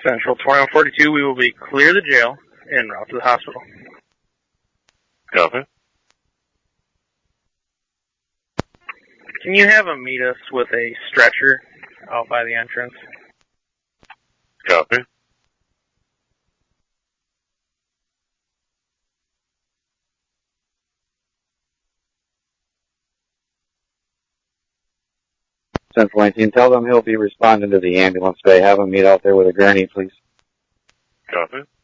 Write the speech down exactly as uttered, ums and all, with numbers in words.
Central twenty-one forty-two, we will be clear the jail en route to the hospital. Copy. Can you have them meet us with a stretcher out by the entrance? Copy. Central nineteen, tell them he'll be responding to the ambulance bay. Have him meet out there with a gurney, please. Copy.